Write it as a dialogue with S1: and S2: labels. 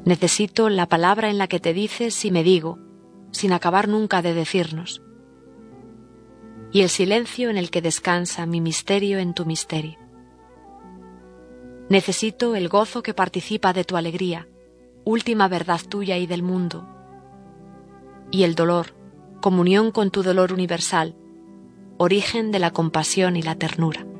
S1: Necesito la palabra en la que te dices y me digo, sin acabar nunca de decirnos. Y el silencio en el que descansa mi misterio en tu misterio. Necesito el gozo que participa de tu alegría, última verdad tuya y del mundo. Y el dolor, comunión con tu dolor universal, origen de la compasión y la ternura.